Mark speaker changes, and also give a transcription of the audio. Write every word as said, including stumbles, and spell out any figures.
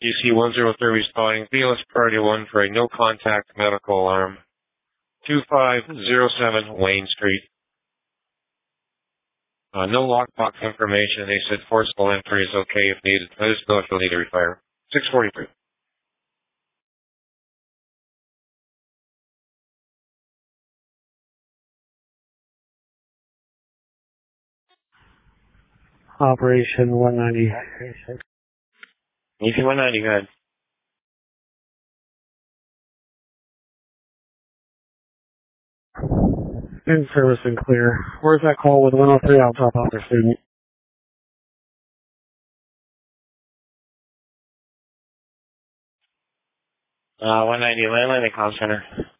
Speaker 1: U C one zero three responding. B L S priority one for a no contact medical alarm. two five zero seven Wayne Street. Uh, no lockbox information. They said forcible entry is okay if needed. Let us know if you'll need to refire. six forty-three.
Speaker 2: Operation one ninety.
Speaker 1: U C one ninety, go ahead.
Speaker 2: In service and clear. Where's that call with one oh three? I'll drop off their student.
Speaker 1: Uh, one ninety, landline and call center.